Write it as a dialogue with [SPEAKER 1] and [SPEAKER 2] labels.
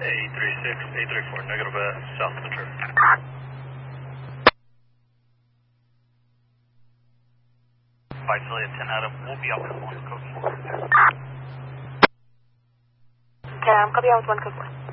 [SPEAKER 1] 834, negative south of the turn.
[SPEAKER 2] Visalia 10 Adam, we'll be up with 1 code 4.
[SPEAKER 3] Okay, I'm copy out with 1 code 4.